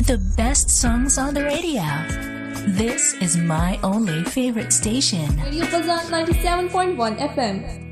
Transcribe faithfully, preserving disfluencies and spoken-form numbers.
The best songs on the radio. This is my only favorite station. Radio Fazan ninety-seven point one F M.